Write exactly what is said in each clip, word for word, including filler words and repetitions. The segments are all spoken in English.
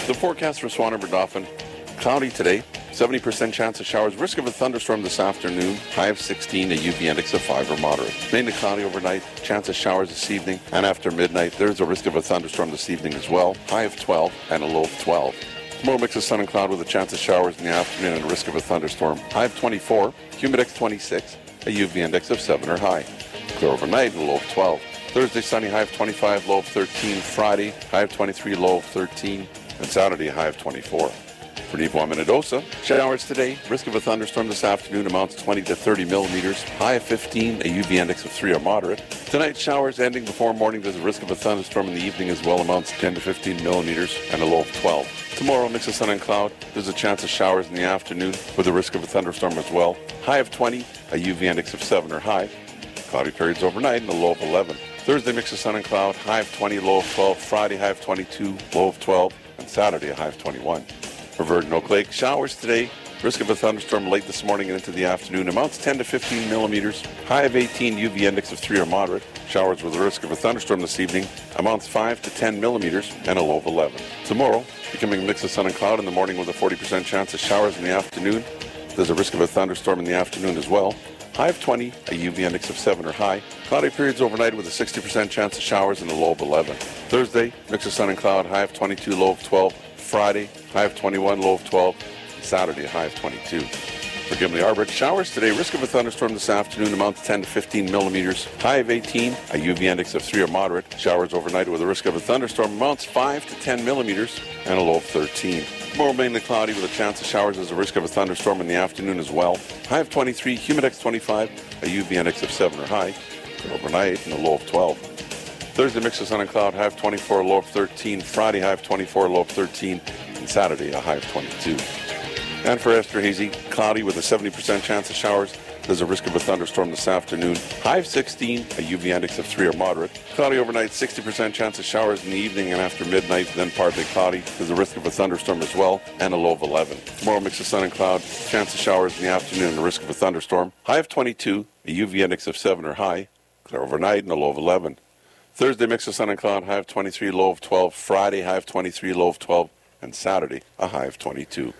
The forecast for Swan River Dauphin, cloudy today, seventy percent chance of showers, risk of a thunderstorm this afternoon, high of sixteen, a U V index of five or moderate. Mainly cloudy overnight, chance of showers this evening, and after midnight, there's a risk of a thunderstorm this evening as well, high of twelve and a low of twelve. Tomorrow mix of sun and cloud with a chance of showers in the afternoon and a risk of a thunderstorm, high of twenty-four, humidex twenty-six, a U V index of seven or high. Clear overnight and a low of twelve. Thursday, sunny, high of twenty-five, low of thirteen. Friday, high of twenty-three, low of thirteen. And Saturday, high of twenty-four. For Nivois Minnedosa, showers today. Risk of a thunderstorm this afternoon amounts twenty to thirty millimeters. High of fifteen, a U V index of three or moderate. Tonight, showers ending before morning. There's a risk of a thunderstorm in the evening as well, amounts ten to fifteen millimeters and a low of twelve. Tomorrow, mix of sun and cloud. There's a chance of showers in the afternoon with a risk of a thunderstorm as well. High of twenty, a U V index of seven or high. Cloudy periods overnight and a low of eleven. Thursday, mix of sun and cloud. High of twenty, low of twelve. Friday, high of twenty-two, low of twelve. And Saturday, a high of twenty-one. For Virgin Oak Lake, showers today. Risk of a thunderstorm late this morning and into the afternoon. Amounts ten to fifteen millimeters. High of eighteen, U V index of three or moderate. Showers with a risk of a thunderstorm this evening. Amounts five to ten millimeters and a low of eleven. Tomorrow, becoming a mix of sun and cloud in the morning with a forty percent chance of showers in the afternoon. There's a risk of a thunderstorm in the afternoon as well. High of twenty, a U V index of seven or high. Cloudy periods overnight with a sixty percent chance of showers and a low of eleven. Thursday, mix of sun and cloud, high of twenty-two, low of twelve. Friday, high of twenty-one, low of twelve. Saturday, a high of twenty-two. For Gimli Arbor, showers today. Risk of a thunderstorm this afternoon amounts ten to fifteen millimeters. High of eighteen, a U V index of three or moderate. Showers overnight with a risk of a thunderstorm amounts five to ten millimeters and a low of thirteen. Tomorrow, mainly cloudy with a chance of showers as a risk of a thunderstorm in the afternoon as well. High of twenty-three, humidex twenty-five, a U V index of seven or high. Overnight and a low of twelve. Thursday, mix of sun and cloud, high of twenty-four, low of thirteen. Friday, high of twenty-four, low of thirteen. And Saturday, a high of twenty-two. And for Esterhazy, cloudy with a seventy percent chance of showers. There's a risk of a thunderstorm this afternoon. High of sixteen, a U V index of three or moderate. Cloudy overnight, sixty percent chance of showers in the evening and after midnight, then partly cloudy. There's a risk of a thunderstorm as well, and a low of eleven. Tomorrow, mix of sun and cloud, chance of showers in the afternoon and a risk of a thunderstorm. High of twenty-two, a U V index of seven or high. Clear overnight and a low of eleven. Thursday, mix of sun and cloud, high of twenty-three, low of twelve. Friday, high of twenty-three, low of twelve. And Saturday, a high of twenty-two.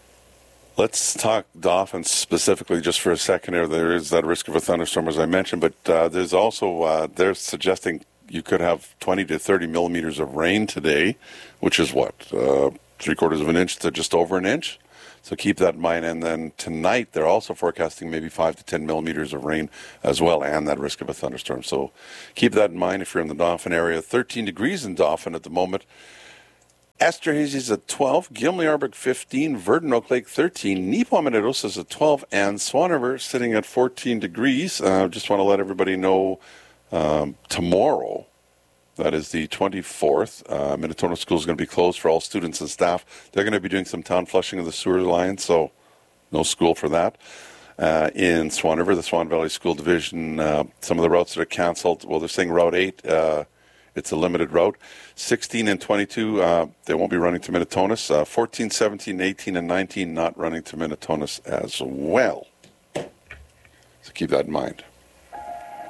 Let's talk Dauphin specifically just for a second here. There is that risk of a thunderstorm, as I mentioned, but uh, there's also, uh, they're suggesting you could have twenty to thirty millimeters of rain today, which is what, uh, three quarters of an inch to just over an inch? So keep that in mind. And then tonight, they're also forecasting maybe five to ten millimeters of rain as well, and that risk of a thunderstorm. So keep that in mind if you're in the Dauphin area. thirteen degrees in Dauphin at the moment. Esterhazy's at twelve, Gimli Arbor fifteen, Verdun Oak Lake thirteen, Nivois Minnedosa's at twelve, and Swan River sitting at fourteen degrees. I uh, just want to let everybody know um, tomorrow, that is the twenty-fourth, uh, Minnetonka School is going to be closed for all students and staff. They're going to be doing some town flushing of the sewer line, so no school for that. Uh, in Swan River, the Swan Valley School Division, uh, some of the routes that are canceled, well, they're saying Route eight, uh, it's a limited route. sixteen and twenty-two, uh, they won't be running to Minnetonka. Uh, fourteen, seventeen, eighteen, and nineteen not running to Minnetonka as well. So keep that in mind.